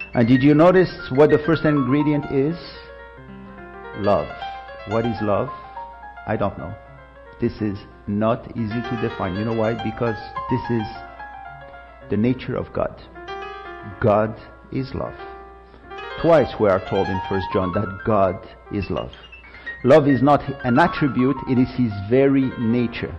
And did you notice what the first ingredient is? Love. What is love? I don't know. This is not easy to define. You know why? Because this is the nature of God. God is love. Twice we are told in 1 John that God is love. Love is not an attribute, it is His very nature.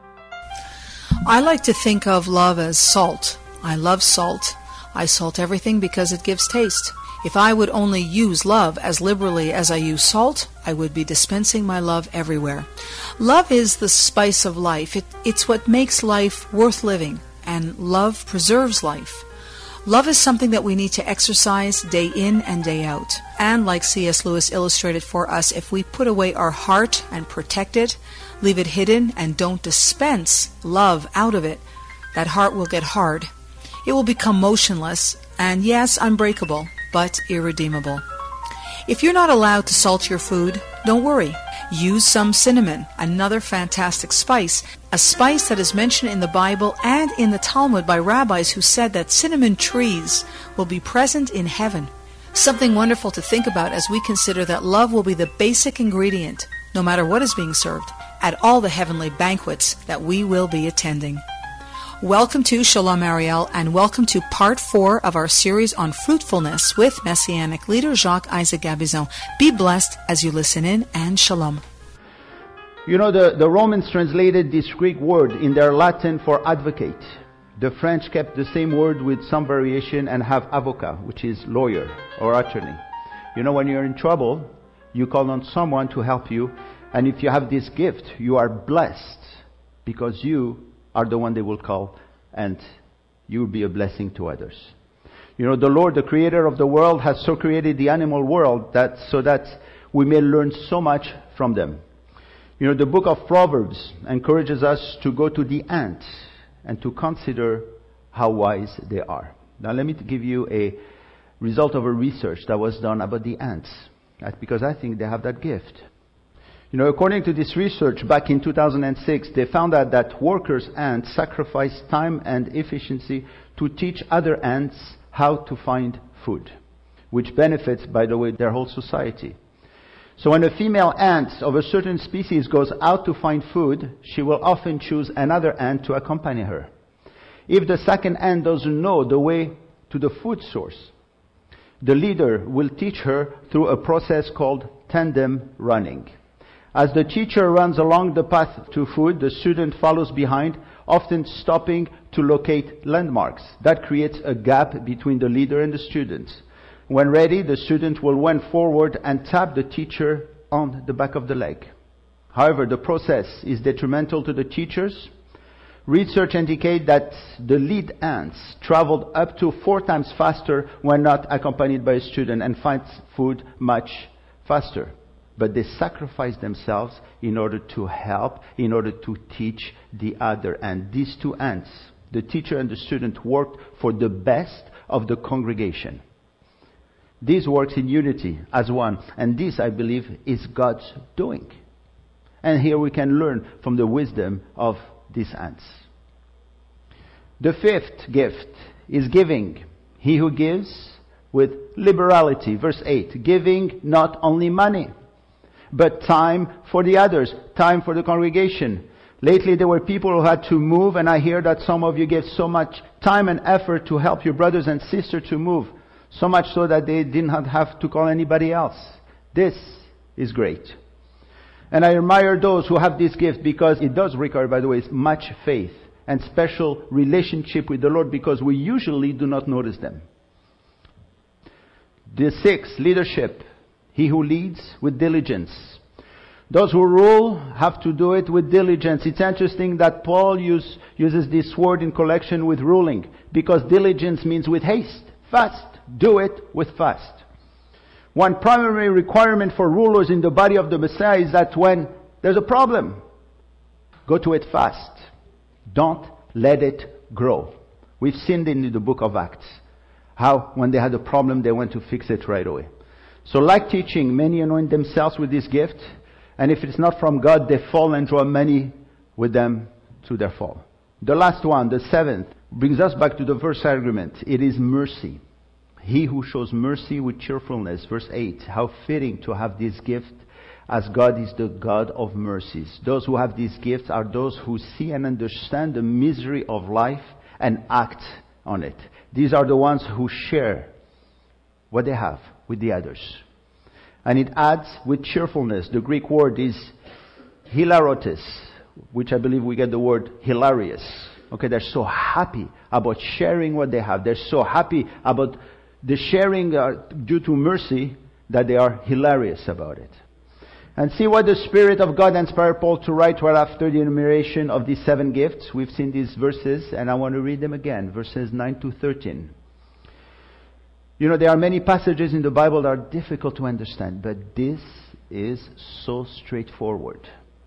I like to think of love as salt. I love salt. I salt everything because it gives taste. If I would only use love as liberally as I use salt, I would be dispensing my love everywhere. Love is the spice of life. It's what makes life worth living, and love preserves life. Love is something that we need to exercise day in and day out. And like C.S. Lewis illustrated for us, if we put away our heart and protect it, leave it hidden, and don't dispense love out of it, that heart will get hard. It will become motionless, and yes, unbreakable, but irredeemable. If you're not allowed to salt your food, don't worry. Use some cinnamon, another fantastic spice, a spice that is mentioned in the Bible and in the Talmud by rabbis who said that cinnamon trees will be present in heaven. Something wonderful to think about as we consider that love will be the basic ingredient, no matter what is being served, at all the heavenly banquets that we will be attending. Welcome to Shalom Ariel, and welcome to part 4 of our series on fruitfulness with Messianic leader Jacques Isaac Gabizon. Be blessed as you listen in, and Shalom. You know, the Romans translated this Greek word in their Latin for advocate. The French kept the same word with some variation and have avocat, which is lawyer or attorney. You know, when you're in trouble, you call on someone to help you, and if you have this gift, you are blessed because you are the one they will call, and you will be a blessing to others. You know, the Lord, the creator of the world, has so created the animal world so that we may learn so much from them. You know, the book of Proverbs encourages us to go to the ants and to consider how wise they are. Now let me give you a result of a research that was done about the ants, because I think they have that gift. You know, according to this research back in 2006, they found out that workers' ants sacrifice time and efficiency to teach other ants how to find food, which benefits, by the way, their whole society. So when a female ant of a certain species goes out to find food, she will often choose another ant to accompany her. If the second ant doesn't know the way to the food source, the leader will teach her through a process called tandem running. As the teacher runs along the path to food, the student follows behind, often stopping to locate landmarks. That creates a gap between the leader and the student. When ready, the student will run forward and tap the teacher on the back of the leg. However, the process is detrimental to the teachers. Research indicates that the lead ants traveled up to 4 times faster when not accompanied by a student and finds food much faster. But they sacrifice themselves in order to help, in order to teach the other. And these 2 ants, the teacher and the student, worked for the best of the congregation. This works in unity as one. And this, I believe, is God's doing. And here we can learn from the wisdom of these ants. The 5th gift is giving. He who gives with liberality. Verse 8, giving not only money, but time for the others, time for the congregation. Lately there were people who had to move, and I hear that some of you gave so much time and effort to help your brothers and sisters to move, so much so that they did not have to call anybody else. This is great. And I admire those who have this gift, because it does require, by the way, much faith and special relationship with the Lord, because we usually do not notice them. The 6th, leadership. He who leads with diligence. Those who rule have to do it with diligence. It's interesting that Paul uses this word in connection with ruling, because diligence means with haste, fast. Do it with fast. One primary requirement for rulers in the body of the Messiah is that when there's a problem, go to it fast. Don't let it grow. We've seen in the book of Acts how when they had a problem, they went to fix it right away. So like teaching, many anoint themselves with this gift, and if it's not from God, they fall and draw many with them to their fall. The last one, the 7th, brings us back to the verse argument. It is mercy. He who shows mercy with cheerfulness. Verse 8. How fitting to have this gift, as God is the God of mercies. Those who have these gifts are those who see and understand the misery of life and act on it. These are the ones who share what they have with the others. And it adds with cheerfulness. The Greek word is hilarotes, which I believe we get the word hilarious. Okay, they're so happy about sharing what they have. They're so happy about the sharing due to mercy that they are hilarious about it. And see what the Spirit of God inspired Paul to write right after the enumeration of these 7 gifts. We've seen these verses, and I want to read them again. Verses 9 to 13. You know, there are many passages in the Bible that are difficult to understand, but this is so straightforward.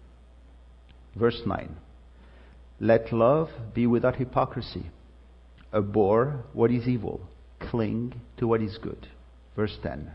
Verse 9. Let love be without hypocrisy. Abhor what is evil. Cling to what is good. Verse 10.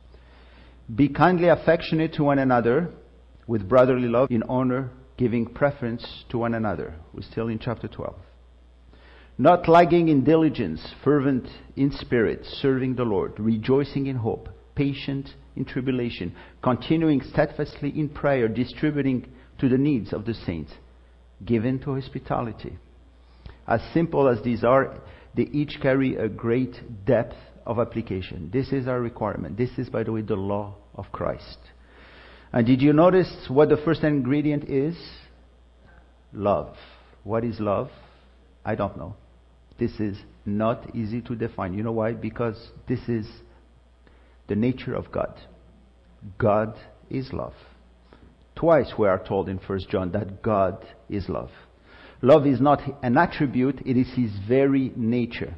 Be kindly affectionate to one another with brotherly love, in honor, giving preference to one another. We're still in chapter 12. Not lagging in diligence, fervent in spirit, serving the Lord, rejoicing in hope, patient in tribulation, continuing steadfastly in prayer, distributing to the needs of the saints, given to hospitality. As simple as these are, they each carry a great depth of application. This is our requirement. This is, by the way, the law of Christ. And did you notice what the first ingredient is? Love. What is love? I don't know. This is not easy to define. You know why? Because this is the nature of God. God is love. Twice we are told in 1 John that God is love. Love is not an attribute, it is His very nature.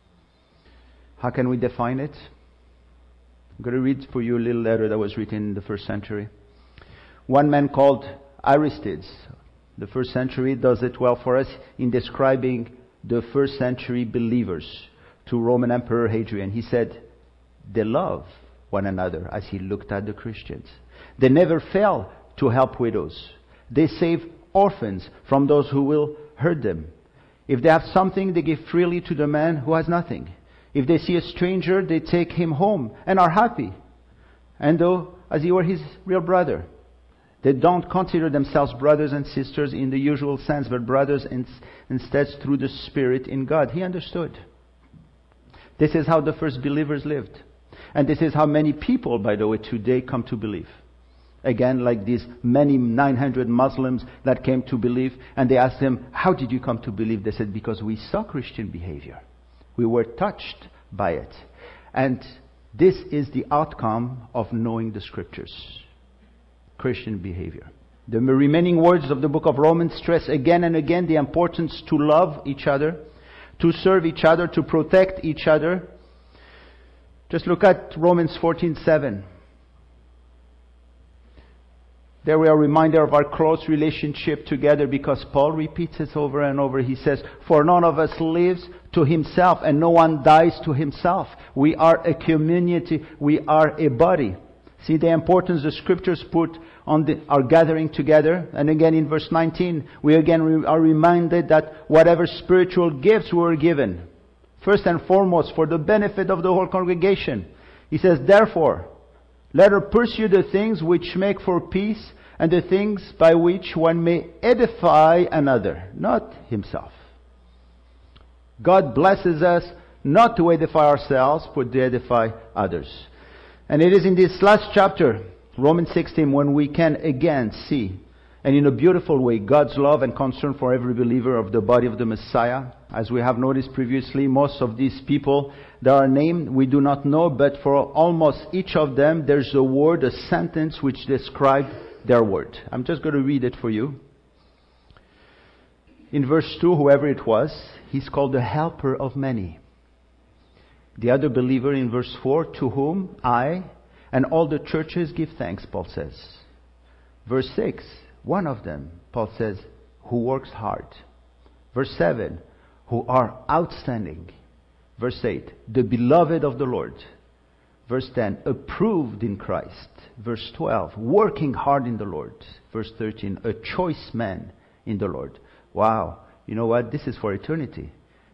How can we define it? I'm going to read for you a little letter that was written in the 1st century. One man called Aristides, the 1st century, does it well for us in describing the 1st century believers to Roman Emperor Hadrian. He said, they love one another as he looked at the Christians. They never fail to help widows. They save orphans from those who will hurt them. If they have something, they give freely to the man who has nothing. If they see a stranger, they take him home and are happy, and though as he were his real brother. They don't consider themselves brothers and sisters in the usual sense, but brothers instead through the Spirit in God. He understood. This is how the first believers lived. And this is how many people, by the way, today come to believe. Again, like these many 900 Muslims that came to believe, and they asked them, how did you come to believe? They said, because we saw Christian behavior. We were touched by it. And this is the outcome of knowing the Scriptures. Christian behavior. The remaining words of the book of Romans stress again and again the importance to love each other, to serve each other, to protect each other. Just look at Romans 14:7. There we are reminded of our close relationship together, because Paul repeats it over and over. He says, for none of us lives to himself and no one dies to himself. We are a community. We are a body. See the importance the Scriptures put on our gathering together. And again in verse 19, we again are reminded that whatever spiritual gifts we were given, first and foremost for the benefit of the whole congregation. He says, therefore, let her pursue the things which make for peace, and the things by which one may edify another, not himself. God blesses us not to edify ourselves, but to edify others. And it is in this last chapter, Romans 16, when we can again see, and in a beautiful way, God's love and concern for every believer of the body of the Messiah. As we have noticed previously, most of these people that are named, we do not know, but for almost each of them, there's a word, a sentence which describes their word. I'm just going to read it for you. In verse 2, whoever it was, he's called the helper of many. The other believer in verse 4, to whom I and all the churches give thanks, Paul says. Verse 6, one of them, Paul says, who works hard. Verse 7, who are outstanding. Verse 8, the beloved of the Lord. Verse 10, approved in Christ. Verse 12, working hard in the Lord. Verse 13, a choice man in the Lord. Wow. You know what? This is for eternity.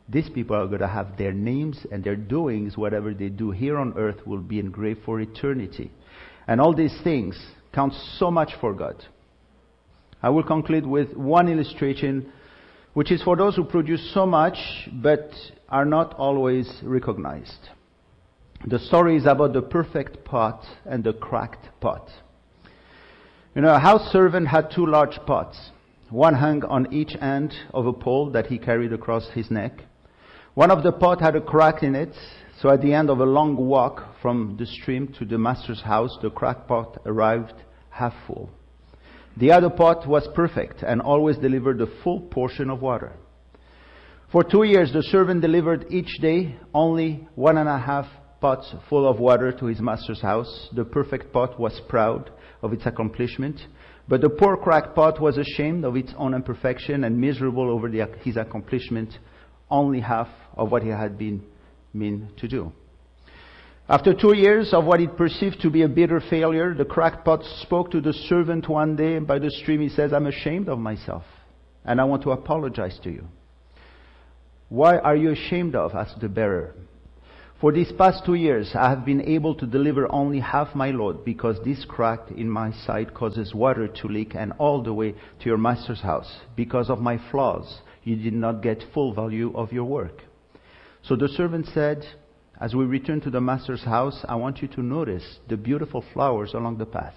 these people are going to have their names and their doings, whatever they do here on earth, will be engraved for eternity. And all these things count so much for God. I will conclude with one illustration, which is for those who produce so much but are not always recognized. The story is about the perfect pot and the cracked pot. You know, a house servant had 2 large pots. One hung on each end of a pole that he carried across his neck. One of the pots had a crack in it, so at the end of a long walk from the stream to the master's house, the cracked pot arrived half full. The other pot was perfect and always delivered a full portion of water. For 2 years, the servant delivered each day only 1.5 pots full of water to his master's house. The perfect pot was proud of its accomplishment, but the poor cracked pot was ashamed of its own imperfection and miserable over his accomplishment, only half of what he had been meant to do. After 2 years of what he perceived to be a bitter failure, the cracked pot spoke to the servant one day by the stream. He says, "I'm ashamed of myself, and I want to apologize to you." "Why are you ashamed of?" asked the bearer. "For these past 2 years, I have been able to deliver only half my load because this crack in my side causes water to leak, and all the way to your master's house. Because of my flaws, you did not get full value of your work." So the servant said, "As we return to the master's house, I want you to notice the beautiful flowers along the path."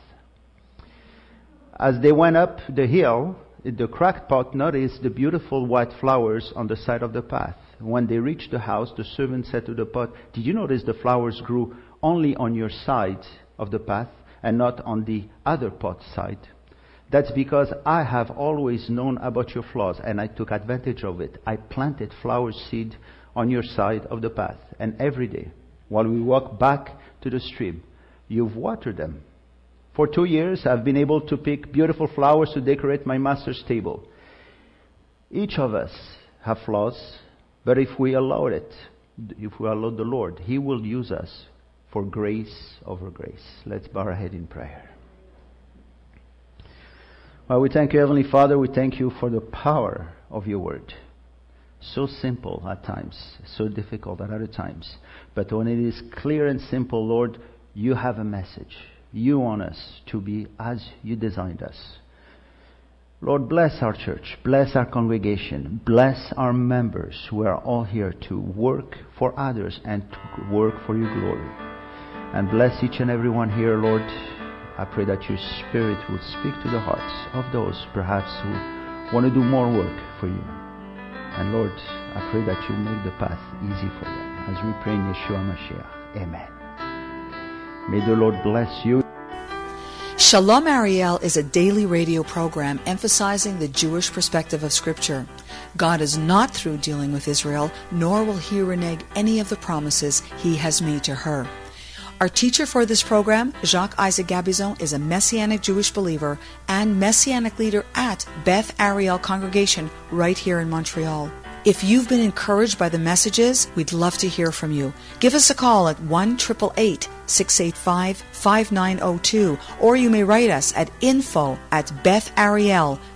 As they went up the hill, the cracked pot noticed the beautiful white flowers on the side of the path. When they reached the house, the servant said to the pot, "Did you notice the flowers grew only on your side of the path and not on the other pot side? That's because I have always known about your flaws, and I took advantage of it. I planted flower seed on your side of the path, and every day, while we walk back to the stream, you've watered them. For 2 years, I've been able to pick beautiful flowers to decorate my master's table. Each of us have flaws, but if we allow the Lord, He will use us for grace over grace." Let's bow our head in prayer. Well, we thank you, Heavenly Father. We thank you for the power of your word. So simple at times, so difficult at other times. But when it is clear and simple, Lord, you have a message. You want us to be as you designed us. Lord, bless our church, bless our congregation, bless our members who are all here to work for others and to work for your glory. And bless each and every one here, Lord. I pray that your Spirit will speak to the hearts of those perhaps who want to do more work for you. And Lord, I pray that you make the path easy for them. As we pray in Yeshua Mashiach. Amen. May the Lord bless you. Shalom Ariel is a daily radio program emphasizing the Jewish perspective of Scripture. God is not through dealing with Israel, nor will He renege any of the promises He has made to her. Our teacher for this program, Jacques Isaac Gabizon, is a Messianic Jewish believer and Messianic leader at Beth Ariel Congregation right here in Montreal. If you've been encouraged by the messages, we'd love to hear from you. Give us a call at 1-888-685-5902, or you may write us at info@bethariel,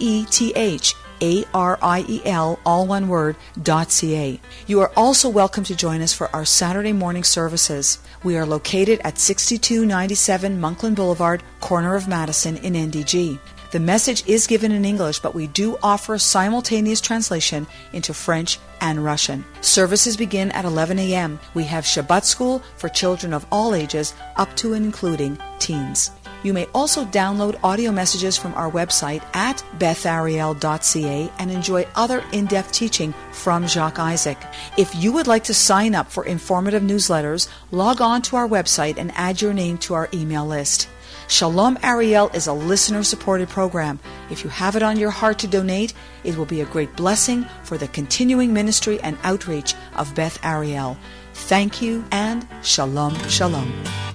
BETHARIEL, all one word, .ca. You are also welcome to join us for our Saturday morning services. We are located at 6297 Monkland Boulevard, corner of Madison in NDG. The message is given in English, but we do offer simultaneous translation into French and Russian. Services begin at 11 a.m. We have Shabbat school for children of all ages, up to and including teens. You may also download audio messages from our website at bethariel.ca and enjoy other in-depth teaching from Jacques Isaac. If you would like to sign up for informative newsletters, log on to our website and add your name to our email list. Shalom Ariel is a listener-supported program. If you have it on your heart to donate, it will be a great blessing for the continuing ministry and outreach of Beth Ariel. Thank you and Shalom, Shalom.